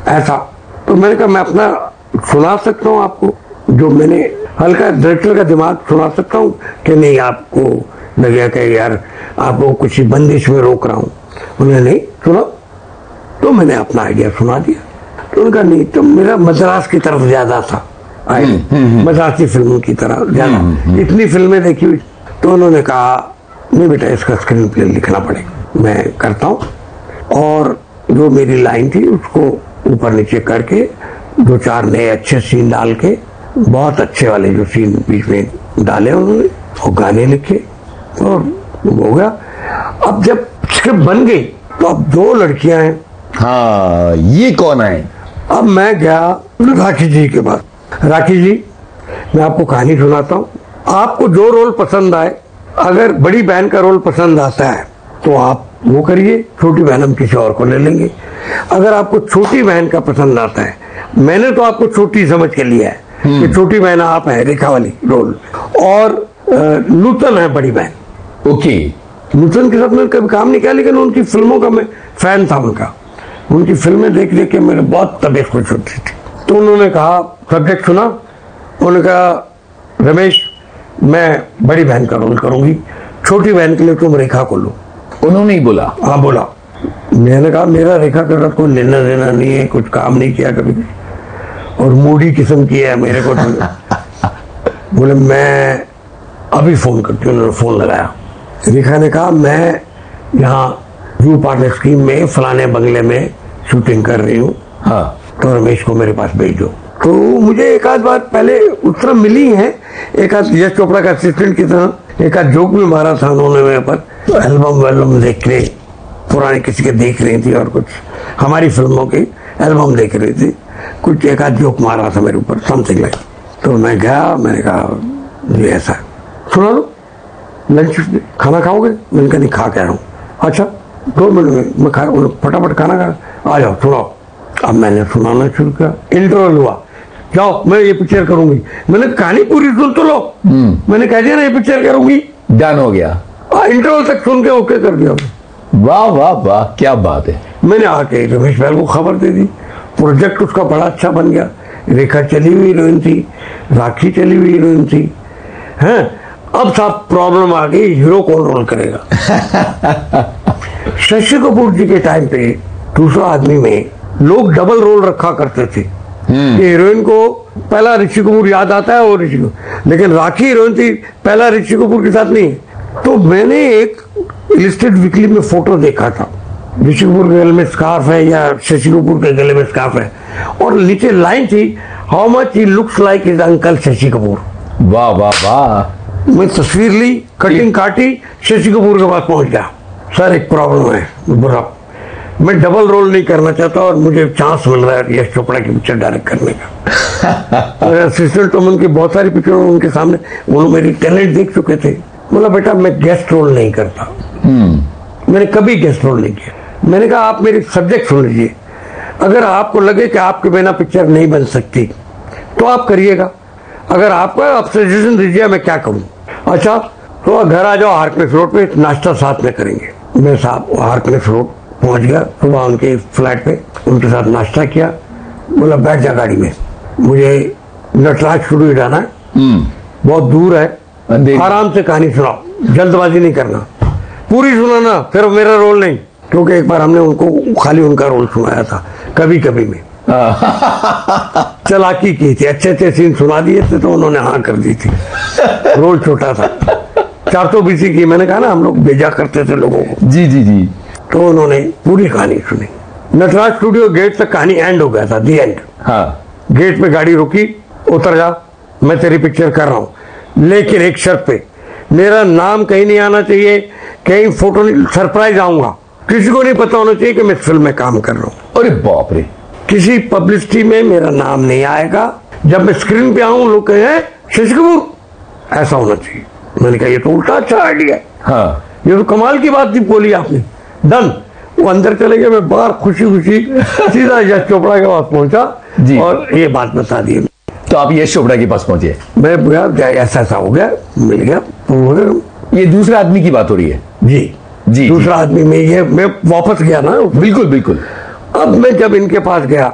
ऐसा। तो मैंने कहा मैं अपना सुना सकता हूँ आपको, जो मैंने हल्का डायरेक्टर का दिमाग सुना सकता हूँ कि नहीं आपको लगेगा कि यार आपको कुछ बंदिश में रोक रहा हूँ। उन्होंने नहीं सुना, तो मैंने अपना आइडिया सुना दिया। तो उनका नहीं, तो मेरा मद्रास की तरफ ज्यादा था, मद्रासी फिल्मों की तरह ज्यादा, इतनी फिल्में देखी हुई। तो उन्होंने कहा नहीं बेटा इसका स्क्रीन प्ले लिखना पड़ेगा, मैं करता हूँ। और जो मेरी लाइन थी उसको ऊपर नीचे करके 2-4 नए अच्छे सीन डाल के, बहुत अच्छे वाले जो सीन बीच में डाले उन्होंने, और गाने लिखे और हो गया। अब जब स्क्रिप्ट बन गई तो अब 2 लड़कियां हैं। हाँ, ये कौन है? अब मैं गया राखी जी के पास। राखी जी, मैं आपको कहानी सुनाता हूँ, आपको जो रोल पसंद आए, अगर बड़ी बहन का रोल पसंद आता है तो आप वो करिए, छोटी बहन हम किसी और को ले लेंगे। अगर आपको छोटी बहन का पसंद आता है, मैंने तो आपको छोटी समझ के लिया है कि छोटी बहन आप है, रेखा वाली रोल, और नूतन है बड़ी बहन। ओके। नूतन के साथ मैंने कभी काम नहीं किया, लेकिन उनकी फिल्मों का मैं फैन था उनका, उनकी फिल्में देख देख के मेरे बहुत तबीयत खुश होती थी। तो उन्होंने कहा सब्जेक्ट सुना, उन्होंने कहा रमेश मैं बड़ी बहन का रोल करूंगी, छोटी बहन के लिए तुम रेखा को लो। उन्होंने ही बोला? हाँ बोला। मैंने कहा मेरा रेखा के साथ कोई लेना देना नहीं है, कुछ काम नहीं किया कभी, और मूडी किस्म की है मेरे को तो। बोले मैं अभी फोन करती हूँ। उन्होंने फोन लगाया, रेखा ने कहा मैं यहाँ जू पार्टनर स्कीम में फलाने बंगले में शूटिंग कर रही हूँ, हाँ, तो रमेश को मेरे पास भेज दो। तो मुझे एक आध बार पहले उस तरह मिली है, एक आध यश चोपड़ा का असिस्टेंट की तरह एक आध जोक भी मारा था उन्होंने मेरे पर। एल्बम वेल्बम देख रहे, पुराने किसी के देख रही थी, और कुछ हमारी फिल्मों की एल्बम देख रही थी, कुछ एक आध जोक मारा था मेरे ऊपर, समथिंग लाइक। तो मैं गया, मैंने कहा ये ऐसा सुना लो, लंच खाना खाओगे? मैंने कहा नहीं खा के आया हूँ। अच्छा 2 मिनट में मैं खा, फटाफट खाना खा, आ जाओ सुनाओ। अब मैंने सुनाना शुरू किया, इंटरवल हुआ, जाओ मैं ये पिक्चर करूंगी। मैंने कहानी पूरी सुन तो लो, मैंने कह दिया ना ये पिक्चर करूंगी, डन हो गया। इंटरवल तक सुन के ओके कर दिया। वाह वाह वाह, क्या बात है। मैंने आके रमेश भाई को खबर दे दी, प्रोजेक्ट उसका बड़ा अच्छा बन गया। रेखा चली हुई हीरोइन थी, राखी चली हुई हीरोइन थी, हैं। अब साहब प्रॉब्लम आ गई, हीरो कौन रोल करेगा। शशि कपूर जी के टाइम पे दूसरा आदमी में लोग डबल रोल रखा करते थे। हीरोइन को पहला ऋषि कपूर याद आता है, और ऋषि, लेकिन राखी हीरोइन थी, पहला ऋषि कपूर के साथ नहीं। तो मैंने एक इलस्ट्रेट वीकली में फोटो देखा था, ऋषि कपूर के गले में स्कार्फ है या शशि कपूर के गले में स्कार्फ है, और नीचे लाइन थी how much he looks like his uncle Shashi Kapoor. वाह वाह वाह। मैं तस्वीर ली, कटिंग काटी, शशि कपूर के पास पहुंच गया। सर एक प्रॉब्लम है बुरा, मैं डबल रोल नहीं करना चाहता और मुझे चांस मिल रहा है यश चोपड़ा की पिक्चर डायरेक्ट करने का। मेरे असिस्टेंट तो उनकी बहुत सारी पिक्चर उनके सामने, वो मेरी टैलेंट देख चुके थे। बोला बेटा मैं गेस्ट रोल नहीं करता, मैंने कभी गेस्ट रोल नहीं किया। मैंने कहा आप मेरी सब्जेक्ट सुन लीजिए, अगर आपको लगे कि आपके बिना पिक्चर नहीं बन सकती तो आप करिएगा, अगर आपका आप सजेशन दीजिए मैं क्या करूं। अच्छा तो घर आ जाओ, हार्कनेस रोड पे नाश्ता साथ में करेंगे। मैं साहब हार्कनेस रोड पहुंच गया, सुबह उनके फ्लैट पे उनके साथ नाश्ता किया। बोला बैठ जा गाड़ी में, मुझे नटराज स्टूडियो जाना है, बहुत दूर है, आराम से कहानी सुनाओ, जल्दबाजी नहीं करना, पूरी सुनाना, फिर मेरा रोल नहीं। क्योंकि एक बार हमने उनको खाली उनका रोल सुनाया था कभी कभी में। चालाकी की थी, अच्छे अच्छे सीन सुना दिए थे तो उन्होंने हाँ कर दी थी। रोल छोटा था, 420 की, मैंने कहा ना हम लोग भेजा करते थे लोगों को। जी जी जी। तो उन्होंने पूरी कहानी सुनी। नटराज स्टूडियो गेट तक कहानी एंड हो गया था, दी एंड। हाँ। गेट पे गाड़ी रुकी, उतर जा, मैं तेरी पिक्चर कर रहा हूं, लेकिन एक शर्त पे, मेरा नाम कहीं नहीं आना चाहिए, कहीं फोटो नहीं, सरप्राइज आऊंगा, किसी को नहीं पता होना चाहिए कि मैं फिल्म में काम कर रहा हूं। अरे बाप रे। किसी पब्लिसिटी में मेरा नाम नहीं आएगा, जब मैं स्क्रीन पे आऊं लोग कहे शशि कपूर, ऐसा होना चाहिए। मैंने कहा ये तो उल्टा अच्छा आइडिया है। हाँ। ये तो कमाल की बात थी बोली आपने, डन। वो अंदर चले गए, मैं बाहर खुशी खुशी सीधा यश चोपड़ा के पास पहुंचा और ये बात बता दी। तो आप यश चोपड़ा के पास पहुंचे? मैं ऐसा ऐसा हो गया, मिल गया। ये दूसरा आदमी की बात हो रही है? जी जी, दूसरा आदमी में ये मैं वापस गया ना। बिल्कुल बिल्कुल। अब मैं जब इनके पास गया